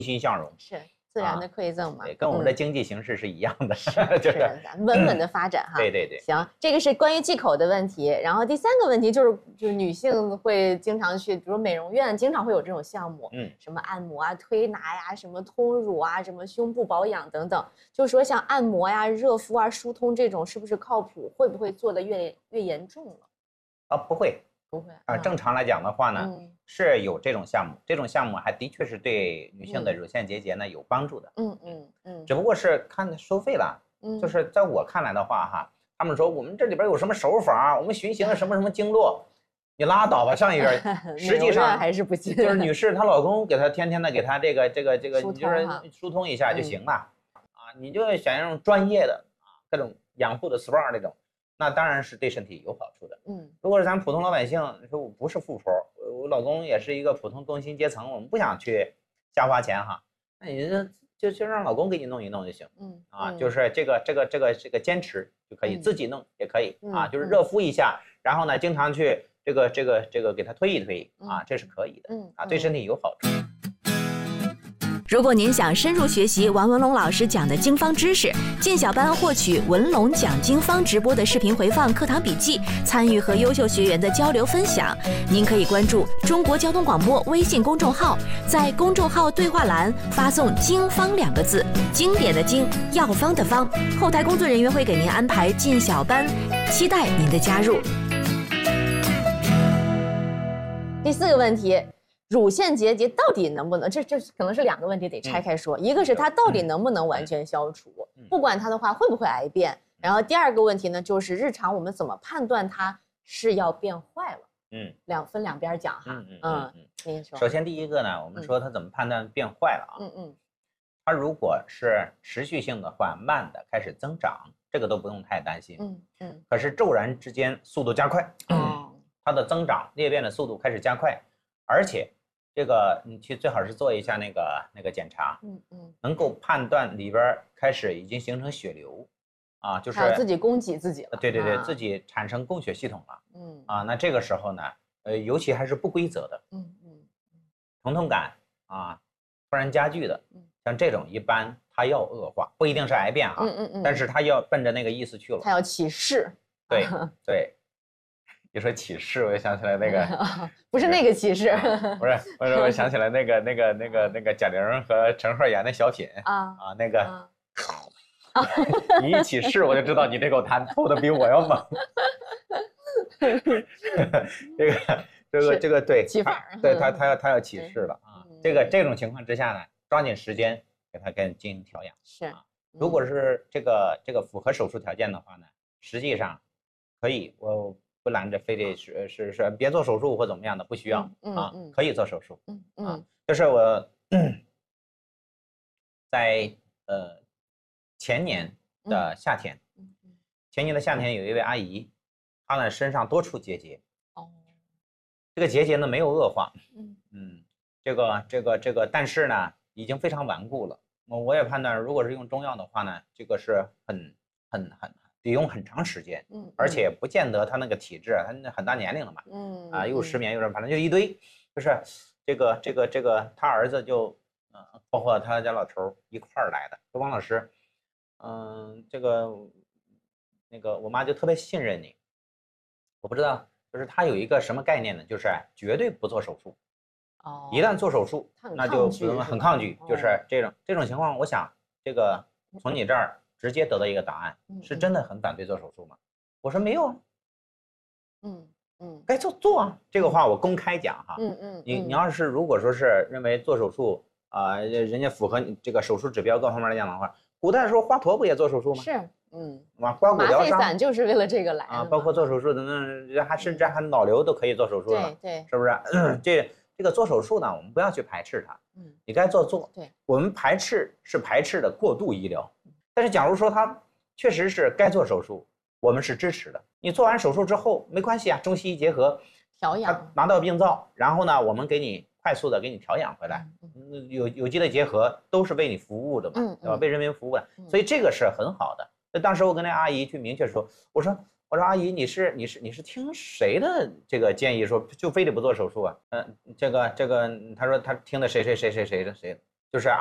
欣向荣， 是自然的馈赠嘛， 对，跟我们的经济形势是一样的， 就是稳稳的发展哈。 对对对。 行，这个是关于忌口的问题。然后第三个问题就是女性会经常去，比如美容院经常会有这种项目，什么按摩啊、推拿呀、什么通乳啊、什么胸部保养等等，就是说像按摩呀、热敷啊、疏通这种是不是靠谱？会不会做的越严重了？ 啊，不会。 不会啊，正常来讲的话呢，是有这种项目，这种项目还的确是对女性的乳腺结节呢有帮助的。只不过是看收费了。就是在我看来的话哈，他们说我们这里边有什么手法，我们循行了什么什么经络，你拉倒吧，上一边。实际上还是不行， 就是女士她老公给她天天的给她这个，你就是疏通一下就行了。啊，你就选那种专业的啊，各种养护的 SPA 那种。那当然是对身体有好处的。如果是咱普通老百姓，说我不是富婆，我老公也是一个普通工薪阶层，我们不想去瞎花钱哈，那你就让老公给你弄一弄就行。就是这个坚持就可以，自己弄也可以啊，就是热敷一下，然后呢，经常去这个给他推一推啊，这是可以的啊，对身体有好处。 如果您想深入学习王文龙老师讲的经方知识，进小班获取文龙讲经方直播的视频回放、课堂笔记，参与和优秀学员的交流分享，您可以关注中国交通广播微信公众号，在公众号对话栏发送“经方”2个字，经典的经，药方的方，后台工作人员会给您安排进小班，期待您的加入。 第4个问题。乳腺结节到底能不能？这可能是2个问题得拆开说，一个是它到底能不能完全消除，不管它的话会不会癌变。然后第2个问题呢，就是日常我们怎么判断它是要变坏了？分两边讲哈。您说。 首先第一个呢，我们说它怎么判断变坏了啊？它如果是持续性的缓慢的开始增长，这个都不用太担心。可是骤然之间速度加快，它的增长裂变的速度开始加快，而且这个你去最好是做一下那个检查，能够判断里边开始已经形成血流，啊，就是自己供给自己了， 对，自己产生供血系统了，那这个时候呢，尤其还是不规则的，疼痛感啊突然加剧的，像这种一般它要恶化，不一定是癌变哈，但是它要奔着那个意思去了， 它要起势， 对。你说起势，我就想起来那个， 不是那个起势， 不是，我想起来那个贾玲和陈赫演的小品那个，你一起势我就知道你这口痰吐的比我要猛。这个对， 起法， 对他要起势了啊！这种情况之下呢，抓紧时间给他进行调养。 是啊， 如果是这个符合手术条件的话呢，实际上可以我。不拦着非得是别做手术或怎么样的，不需要可以做手术就是我在前年的夏天，有一位阿姨，她呢身上多处结节，这个结节呢没有恶化，这个，但是呢已经非常顽固了。我也判断，如果是用中药的话呢，这个是很得用很长时间，而且不见得他那个体质，他很大年龄了嘛，又失眠，又反正就一堆，就是这个他儿子就包括他家老头一块儿来的，说王老师，那个我妈就特别信任你，我不知道，就是他有一个什么概念呢？就是绝对不做手术，一旦做手术，那就很抗拒，就是这种情况，我想这个从你这儿。直接得到一个答案，是真的很反对做手术吗？我说没有啊，该做啊。这个话我公开讲哈，你要是如果说是认为做手术人家符合你这个手术指标各方面来讲的话，古代的时候华佗不也做手术吗？ 是， 刮骨疗伤， 麻沸散就是为了这个来的包括做手术的那甚至还脑瘤都可以做手术了， 对， 是不是？这个做手术呢，我们不要去排斥它，你该做， 对， 我们排斥的过度医疗。但是假如说他确实是该做手术，我们是支持的。你做完手术之后没关系啊，中西医结合调养， 拿到病灶，然后呢，我们给你快速的给你调养回来，有机的结合都是为你服务的嘛，对吧？为人民服务的，所以这个是很好的。那当时我跟那阿姨去明确说，我说阿姨，你是听谁的这个建议说就非得不做手术啊？这个，他说他听的谁的。 就是